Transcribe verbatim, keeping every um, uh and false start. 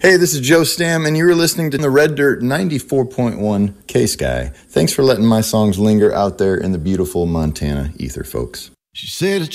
Hey, this is Joe Stam, and you were listening to the Red Dirt ninety-four point one K-Sky. Thanks for letting my songs linger out there in the beautiful Montana ether, folks. She said